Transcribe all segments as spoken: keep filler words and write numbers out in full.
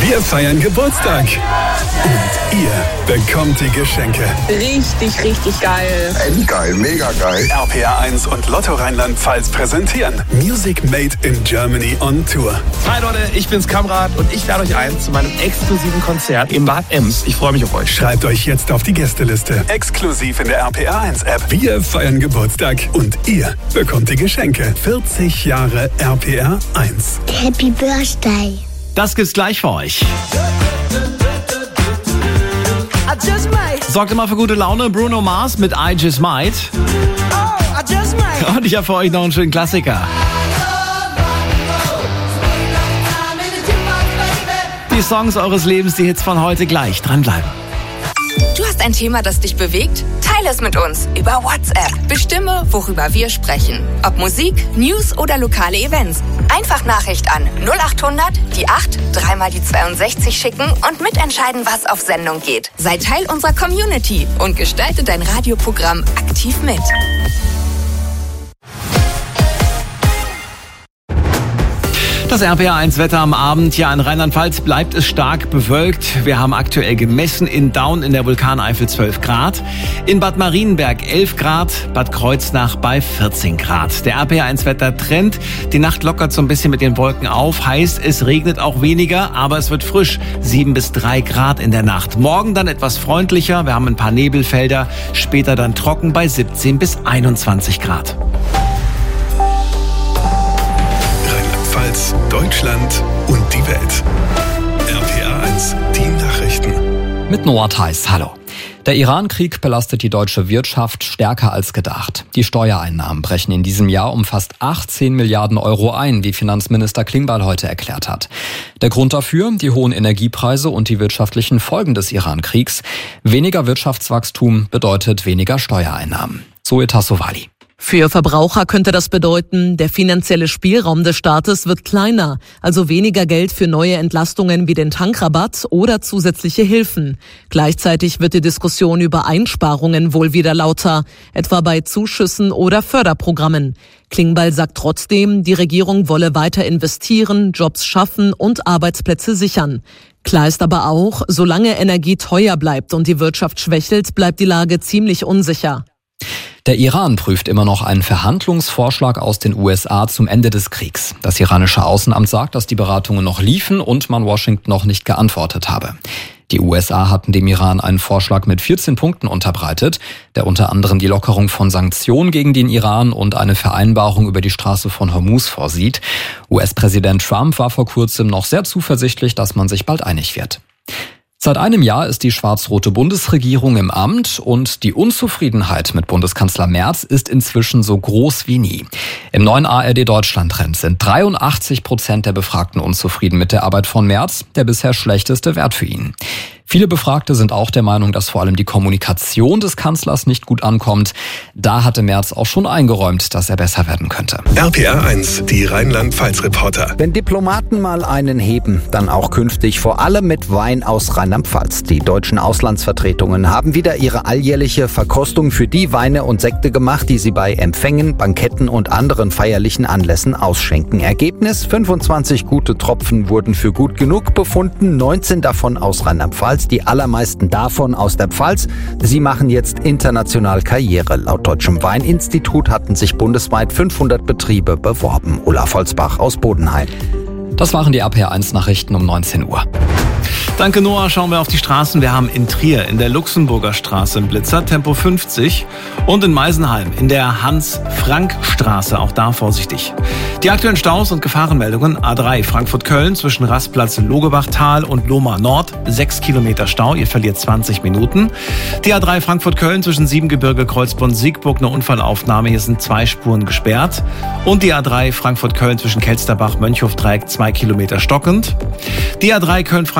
Wir feiern Geburtstag. Und ihr bekommt die Geschenke. Richtig, richtig geil. Endgeil, mega geil. R P R eins und Lotto Rheinland-Pfalz präsentieren Music Made in Germany on Tour. Hi Leute, ich bin's Kamrat und ich lade euch ein zu meinem exklusiven Konzert in Bad Ems. Ich freue mich auf euch. Schreibt euch jetzt auf die Gästeliste. Exklusiv in der R P R eins App. Wir feiern Geburtstag und ihr bekommt die Geschenke. vierzig Jahre R P R eins. Happy Birthday. Das gibt's gleich für euch. Sorgt immer für gute Laune. Bruno Mars mit I Just Might. Und ich habe für euch noch einen schönen Klassiker. Die Songs eures Lebens, die Hits von heute gleich. Dranbleiben. Du hast ein Thema, das dich bewegt? Teile es mit uns über WhatsApp. Bestimme, worüber wir sprechen. Ob Musik, News oder lokale Events. Einfach Nachricht an null acht hundert, die acht, dreimal die zweiundsechzig schicken und mitentscheiden, was auf Sendung geht. Sei Teil unserer Community und gestalte dein Radioprogramm aktiv mit. Das R P R eins Wetter am Abend. Ja, in Rheinland-Pfalz bleibt es stark bewölkt. Wir haben aktuell gemessen in Daun in der Vulkaneifel zwölf Grad. In Bad Marienberg elf Grad. Bad Kreuznach bei vierzehn Grad. Der R P R eins Wettertrend. Die Nacht lockert so ein bisschen mit den Wolken auf. Heißt, es regnet auch weniger, aber es wird frisch. sieben bis drei Grad in der Nacht. Morgen dann etwas freundlicher. Wir haben ein paar Nebelfelder. Später dann trocken bei siebzehn bis einundzwanzig Grad. Deutschland und die Welt. R P R eins, die Nachrichten. Mit Noah Theis, hallo. Der Iran-Krieg belastet die deutsche Wirtschaft stärker als gedacht. Die Steuereinnahmen brechen in diesem Jahr um fast achtzehn Milliarden Euro ein, wie Finanzminister Klingbeil heute erklärt hat. Der Grund dafür? Die hohen Energiepreise und die wirtschaftlichen Folgen des Iran-Kriegs. Weniger Wirtschaftswachstum bedeutet weniger Steuereinnahmen. Zoe Tassovali. Für Verbraucher könnte das bedeuten, der finanzielle Spielraum des Staates wird kleiner, also weniger Geld für neue Entlastungen wie den Tankrabatt oder zusätzliche Hilfen. Gleichzeitig wird die Diskussion über Einsparungen wohl wieder lauter, etwa bei Zuschüssen oder Förderprogrammen. Klingbeil sagt trotzdem, die Regierung wolle weiter investieren, Jobs schaffen und Arbeitsplätze sichern. Klar ist aber auch, solange Energie teuer bleibt und die Wirtschaft schwächelt, bleibt die Lage ziemlich unsicher. Der Iran prüft immer noch einen Verhandlungsvorschlag aus den U S A zum Ende des Kriegs. Das iranische Außenamt sagt, dass die Beratungen noch liefen und man Washington noch nicht geantwortet habe. Die U S A hatten dem Iran einen Vorschlag mit vierzehn Punkten unterbreitet, der unter anderem die Lockerung von Sanktionen gegen den Iran und eine Vereinbarung über die Straße von Hormuz vorsieht. U S-Präsident Trump war vor kurzem noch sehr zuversichtlich, dass man sich bald einig wird. Seit einem Jahr ist die schwarz-rote Bundesregierung im Amt und die Unzufriedenheit mit Bundeskanzler Merz ist inzwischen so groß wie nie. Im neuen A R D-Deutschland-Trend sind dreiundachtzig Prozent der Befragten unzufrieden mit der Arbeit von Merz, der bisher schlechteste Wert für ihn. Viele Befragte sind auch der Meinung, dass vor allem die Kommunikation des Kanzlers nicht gut ankommt. Da hatte Merz auch schon eingeräumt, dass er besser werden könnte. R P R eins, die Rheinland-Pfalz-Reporter. Wenn Diplomaten mal einen heben, dann auch künftig, vor allem mit Wein aus Rheinland-Pfalz. Die deutschen Auslandsvertretungen haben wieder ihre alljährliche Verkostung für die Weine und Sekte gemacht, die sie bei Empfängen, Banketten und anderen feierlichen Anlässen ausschenken. Ergebnis: fünfundzwanzig gute Tropfen wurden für gut genug befunden, neunzehn davon aus Rheinland-Pfalz. Die allermeisten davon aus der Pfalz. Sie machen jetzt international Karriere. Laut Deutschem Weininstitut hatten sich bundesweit fünfhundert Betriebe beworben. Olaf Holzbach aus Bodenheim. Das waren die R P R eins Nachrichten um neunzehn Uhr. Danke, Noah. Schauen wir auf die Straßen. Wir haben in Trier in der Luxemburger Straße einen Blitzer, Tempo fünfzig. Und in Meisenheim in der Hans-Frank-Straße, auch da vorsichtig. Die aktuellen Staus und Gefahrenmeldungen: A drei Frankfurt-Köln zwischen Rastplatz Logebachtal und Lohmar Nord, sechs Kilometer Stau, ihr verliert zwanzig Minuten. Die A drei Frankfurt-Köln zwischen Siebengebirge, Kreuzborn-Siegburg, eine Unfallaufnahme, hier sind zwei Spuren gesperrt. Und die A drei Frankfurt-Köln zwischen Kelsterbach, Mönchhof-Dreieck, zwei Kilometer stockend. Die A drei Köln-Frankfurt zwischen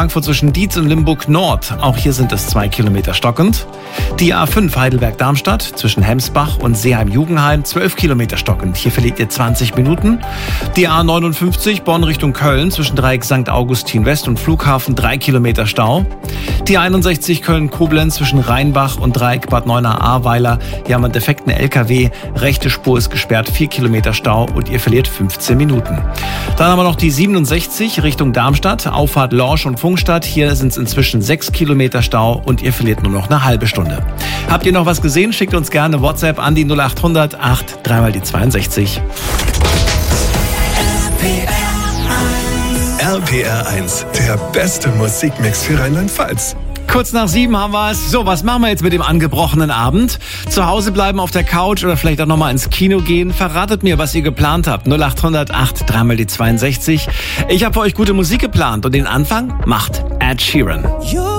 zwischen Dietz und Limburg Nord. Auch hier sind es zwei Kilometer stockend. Die A fünf Heidelberg-Darmstadt zwischen Hemsbach und Seeheim-Jugenheim, zwölf Kilometer stockend. Hier verliert ihr zwanzig Minuten. Die A neunundfünfzig Bonn Richtung Köln zwischen Dreieck Sankt Augustin West und Flughafen, drei Kilometer Stau. Die einundsechzig Köln-Koblenz zwischen Rheinbach und Dreieck Bad Neuenahr-Ahrweiler. Hier haben wir einen defekten L K W. Rechte Spur ist gesperrt, vier Kilometer Stau und ihr verliert fünfzehn Minuten. Dann haben wir noch die siebenundsechzig Richtung Darmstadt, Auffahrt Lorsch und Funkstadt. Hier sind es inzwischen sechs Kilometer Stau und ihr verliert nur noch eine halbe Stunde. Habt ihr noch was gesehen? Schickt uns gerne WhatsApp an die null achthundert acht dreimal die zweiundsechzig. R P R eins, der beste Musikmix für Rheinland-Pfalz. Kurz nach sieben haben wir es. So, was machen wir jetzt mit dem angebrochenen Abend? Zu Hause bleiben auf der Couch oder vielleicht auch nochmal ins Kino gehen? Verratet mir, was ihr geplant habt. null achthundert acht dreimal die zweiundsechzig. Ich habe für euch gute Musik geplant und den Anfang macht Ed Sheeran.